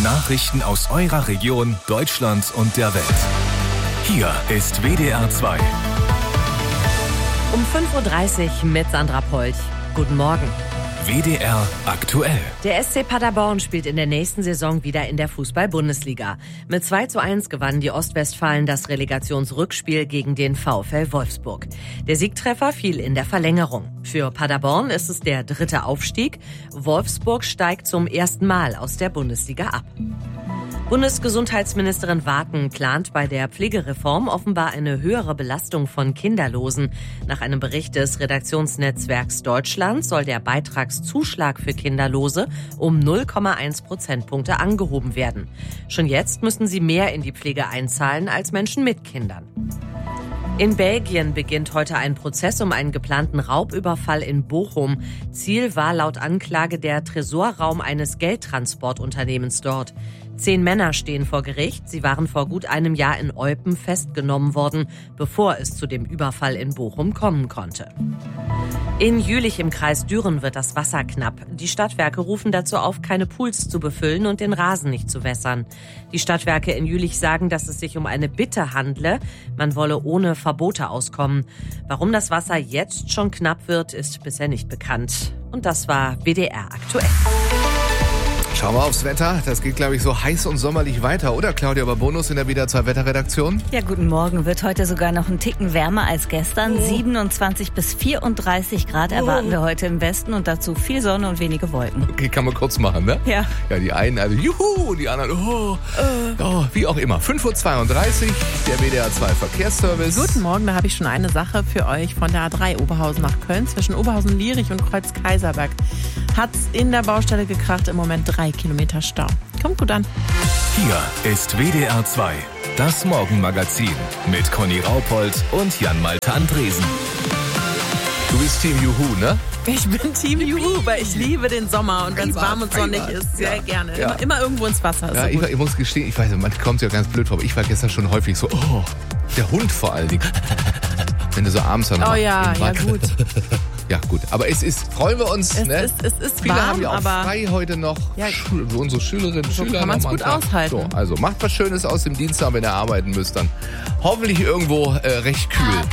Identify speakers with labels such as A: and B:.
A: Nachrichten aus eurer Region, Deutschland und der Welt. Hier ist WDR 2.
B: Um 5.30 Uhr mit Sandra Polch. Guten Morgen.
A: WDR aktuell.
B: Der SC Paderborn spielt in der nächsten Saison wieder in der Fußball-Bundesliga. Mit 2:1 gewannen die Ostwestfalen das Relegationsrückspiel gegen den VfL Wolfsburg. Der Siegtreffer fiel in der Verlängerung. Für Paderborn ist es der 3. Aufstieg. Wolfsburg steigt zum ersten Mal aus der Bundesliga ab. Bundesgesundheitsministerin Waken plant bei der Pflegereform offenbar eine höhere Belastung von Kinderlosen. Nach einem Bericht des Redaktionsnetzwerks Deutschland soll der Beitragszuschlag für Kinderlose um 0,1 Prozentpunkte angehoben werden. Schon jetzt müssen sie mehr in die Pflege einzahlen als Menschen mit Kindern. In Belgien beginnt heute ein Prozess um einen geplanten Raubüberfall in Bochum. Ziel war laut Anklage der Tresorraum eines Geldtransportunternehmens dort. 10 Männer stehen vor Gericht. Sie waren vor gut einem Jahr in Eupen festgenommen worden, bevor es zu dem Überfall in Bochum kommen konnte. In Jülich im Kreis Düren wird das Wasser knapp. Die Stadtwerke rufen dazu auf, keine Pools zu befüllen und den Rasen nicht zu wässern. Die Stadtwerke in Jülich sagen, dass es sich um eine Bitte handle. Man wolle ohne Verbote auskommen. Warum das Wasser jetzt schon knapp wird, ist bisher nicht bekannt. Und das war WDR aktuell.
C: Schauen wir aufs Wetter. Das geht, glaube ich, so heiß und sommerlich weiter, oder Claudia Babonus in der WDR 2 Wetterredaktion?
D: Ja, guten Morgen. Wird heute sogar noch ein Ticken wärmer als gestern. 27 bis 34 Grad erwarten wir heute im Westen und dazu viel Sonne und wenige Wolken.
C: Okay, kann man kurz machen, ne?
D: Ja.
C: Ja, die einen, also juhu, und die anderen, wie auch immer. 5.32 Uhr, der WDR 2 Verkehrsservice.
E: Guten Morgen, da habe ich schon eine Sache für euch von der A3 Oberhausen nach Köln. Zwischen Oberhausen-Lierich und Kreuz-Kaiserberg hat's in der Baustelle gekracht. Im Moment 3 Kilometer Stau. Kommt gut an.
A: Hier ist WDR 2, das Morgenmagazin mit Conny Raupold und Jan-Malte Andresen.
C: Du bist Team Juhu, ne?
E: Ich bin Team Juhu, weil ich liebe den Sommer und wenn es warm und sonnig ist, sehr gerne. Ja. Immer irgendwo ins Wasser.
C: Ja,
E: so
C: ich muss gestehen, ich weiß, man kommt ja ganz blöd vor, aber ich war gestern schon häufig so, der Hund vor allen Dingen. Wenn du so abends dann
E: ja, gut.
C: Ja, gut. Aber freuen wir uns.
E: Es ist
C: Viele
E: warm,
C: haben ja auch
E: aber
C: frei heute noch.
E: Ja,
C: unsere Schülerinnen und Schüler
E: kann man es gut aushalten.
C: So, also macht was Schönes aus dem Dienstag, wenn ihr arbeiten müsst, dann hoffentlich irgendwo recht kühl.